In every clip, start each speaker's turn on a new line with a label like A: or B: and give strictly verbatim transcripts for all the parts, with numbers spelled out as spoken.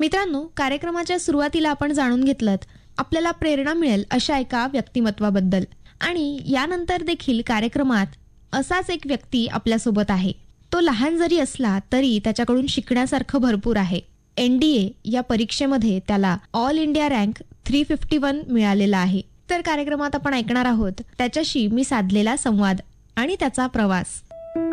A: मित्रांनो, कार्यक्रमाच्या सुरुवातीला आपण जाणून घेतलं आपल्याला प्रेरणा मिळेल अशा एका व्यक्तिमत्वाबद्दल आणि यानंतर देखील कार्यक्रमात असाच एक व्यक्ती आपल्यासोबत आहे. तो लहान जरी असला तरी त्याच्याकडून शिकण्यासारखं भरपूर आहे. एनडीए या परीक्षेमध्ये त्याला all India rank three fifty one मिळालेला आहे. तर कार्यक्रमात आपण ऐकणार आहोत त्याच्याशी मी साधलेला संवाद आणि त्याचा प्रवास.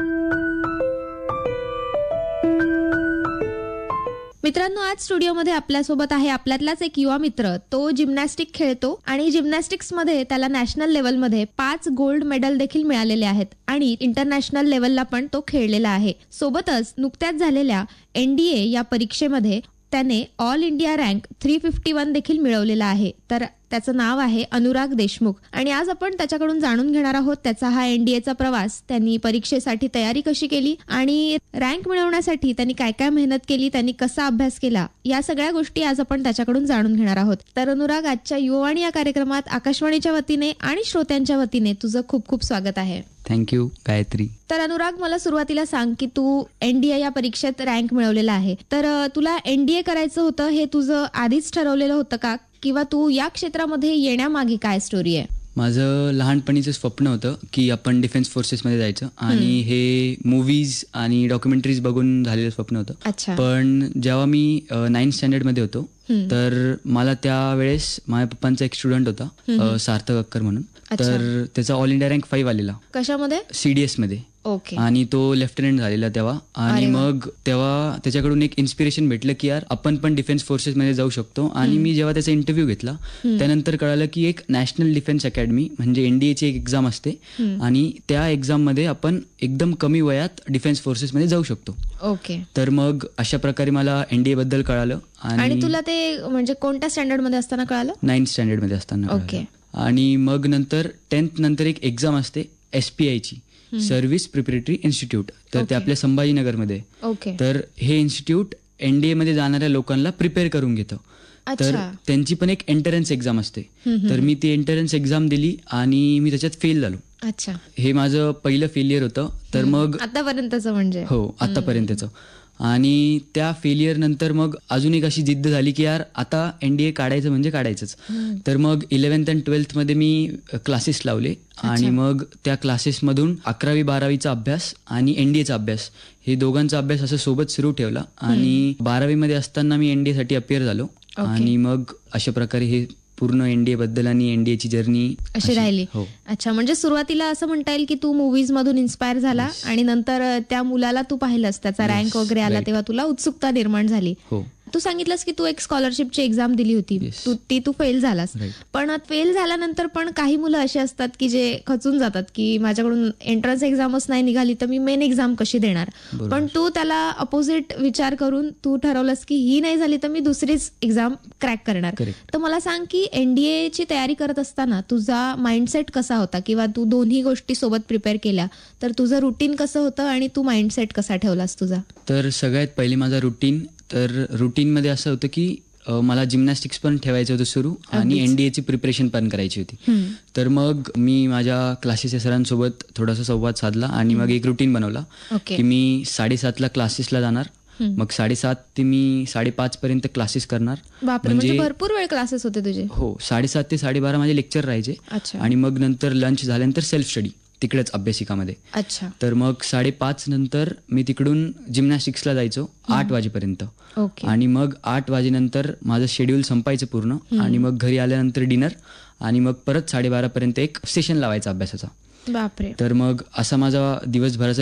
A: मित्रांनो, आज स्टुडिओमध्ये आपल्यासोबत आहे आपल्यातलाच एक युवा मित्र. तो जिम्नॅस्टिक खेळतो आणि जिम्नॅस्टिक्समध्ये त्याला नॅशनल लेवलमध्ये पाच गोल्ड मेडल देखील मिळालेले आहेत आणि इंटरनॅशनल लेवलला पण तो खेळलेला आहे. सोबतच नुकत्याच झालेल्या एनडीए या परीक्षेमध्ये त्याने all India rank three fifty one देखील मिळवलेला आहे. तर त्याचं नाव आहे अनुराग देशमुख आणि आज आपण त्याच्याकडून जाणून घेणार आहोत त्याचा हा एनडीएचा प्रवास, त्यांनी परीक्षेसाठी तयारी कशी केली आणि रँक मिळवण्यासाठी त्यांनी काय काय मेहनत केली, त्यांनी कसा अभ्यास केला, या सगळ्या गोष्टी आज आपण त्याच्याकडून जाणून घेणार आहोत. तर अनुराग, आजच्या युवावाणी या कार्यक्रमात आकाशवाणीच्या वतीने आणि श्रोत्यांच्या वतीने तुझं खूप खूप स्वागत आहे.
B: थँक्यू गायत्री.
A: तर अनुराग, मला सुरुवातीला सांग की तू एनडीए या परीक्षेत रँक मिळवलेला आहे. तर तुला एनडीए करायचं होतं हे तुझं आधीच ठरवलेलं होतं का, किंवा तू या क्षेत्रामध्ये येण्यामागे काय स्टोरी आहे?
B: माझं लहानपणीचं स्वप्न होतं की आपण डिफेन्स फोर्सेसमध्ये जायचं आणि हे मूवीज आणि डॉक्युमेंटरीज बघून झालेलं स्वप्न होतं.
A: अच्छा.
B: पण जेव्हा मी नाईन्थ स्टँडर्डमध्ये होतो तर मला त्यावेळेस माझ्या पप्पांचा एक स्टुडंट होता सार्थक अक्कर म्हणून. तर त्याचा ऑल इंडिया रँक फाईव्ह आलेला.
A: कशामध्ये?
B: सीडीएस मध्ये.
A: ओके.
B: आणि तो लेफ्टनंट झालेला तेव्हा. आणि मग तेव्हा त्याच्याकडून एक इन्स्पिरेशन भेटलं की यार आपण पण डिफेन्स फोर्सेस मध्ये जाऊ शकतो. आणि मी जेव्हा त्याचा इंटरव्ह्यू घेतला त्यानंतर कळालं की एक नॅशनल डिफेन्स अकॅडमी म्हणजे एनडीएची एक एक्झाम असते आणि त्या एक्झाम मध्ये आपण एकदम कमी वयात डिफेन्स फोर्सेस मध्ये जाऊ शकतो.
A: ओके.
B: तर मग अशा प्रकारे मला एनडीए बद्दल कळालं.
A: आणि तुला ते म्हणजे कोणत्या स्टँडर्ड मध्ये असताना कळालं?
B: नाईन्थ स्टँडर्ड मध्ये असताना.
A: ओके.
B: आणि मग नंतर टेन्थ नंतर एक एक्झाम असते एसपीआयची, सर्व्हिस प्रिपरेटरी इन्स्टिट्यूट. तर ते आपल्या संभाजीनगरमध्ये.
A: ओके.
B: तर हे इन्स्टिट्यूट एनडीए मध्ये जाणाऱ्या लोकांना प्रिपेअर करून घेतं. तर त्यांची पण एक एंट्रन्स एक्झाम असते. तर मी ती एंट्रन्स एक्झाम दिली आणि मी त्याच्यात फेल झालो.
A: अच्छा.
B: हे माझं पहिलं फेलियर होतं. तर मग
A: आतापर्यंतचं म्हणजे
B: हो आतापर्यंतचं. आणि त्या फेलियर नंतर मग अजून एक अशी जिद्द झाली की यार आता एनडीए काढायचं म्हणजे काढायचंच. तर मग इलेव्हन्थ अँड ट्वेल्थ मध्ये मी क्लासेस लावले आणि मग त्या क्लासेसमधून अकरावी बारावीचा अभ्यास आणि एनडीएचा अभ्यास हे दोघांचा अभ्यास असं सोबत सुरू ठेवला. आणि बारावी मध्ये असताना मी एनडीए साठी अपियर झालो. आणि मग अशा प्रकारे हे पूर्ण एनडीए बद्दल आणि एनडीएची जर्नी
A: अशी राहिली.
B: हो.
A: अच्छा, म्हणजे सुरुवातीला असं म्हणता येईल की तू मूवीज मधून इन्स्पायर झाला आणि नंतर त्या मुलाला तू पाहिलंस, त्याचा रँक वगैरे आला तेव्हा तुला उत्सुकता निर्माण झाली.
B: हो.
A: तू सांगितलंस की तू एक स्कॉलरशिपची एक्झाम दिली होती, तू ती तू फेल झालास. पण फेल झाल्यानंतर पण काही मुलं अशी असतात की जे खचून जातात की माझ्याकडून एंट्रन्स एक्झामच नाही निघाली तर मी मेन एक्झाम कशी देणार. पण तू त्याला अपोजिट विचार करून तू ठरवलंस की ही नाही झाली तर मी दुसरीच एक्झाम क्रॅक करणार. तर मला सांग की एनडीए ची तयारी करत असताना तुझा माइंडसेट कसा होता, किंवा तू दोन्ही गोष्टी सोबत प्रिपेअर केल्या तर तुझं रुटीन कसं होतं आणि तू माइंडसेट कसा ठेवलास तुझा?
B: तर सगळ्यात पहिले माझा रुटीन. तर रुटीनमध्ये असं होतं की मला जिम्नॅस्टिक्स पण ठेवायचं होतं सुरू आणि एनडीएची प्रिपरेशन पण करायची होती. तर मग मी माझ्या क्लासेसच्या सरांसोबत थोडासा संवाद साधला आणि मग एक रुटीन बनवला की मी साडेसातला क्लासेसला जाणार. मग साडेसात ते मी साडेपाच पर्यंत क्लासेस करणार.
A: म्हणजे भरपूर वेळ क्लासेस होते तुझे?
B: हो, साडेसात ते साडेबारा माझे लेक्चर राहायचे. आणि मग नंतर लंच झाल्यानंतर सेल्फ स्टडी तिकडेच अभ्यासिकामध्ये.
A: अच्छा.
B: तर मग साडेपाच नंतर मी तिकडून जिम्नॅस्टिक्सला जायचो आठ वाजेपर्यंत. आणि मग आठ वाजेनंतर माझं शेड्यूल संपायचं पूर्ण. आणि मग घरी आल्यानंतर डिनर आणि मग परत साडेबारा पर्यंत एक सेशन लावायचा अभ्यासाचा.
A: बापरे.
B: तर मग असा माझा दिवसभराचा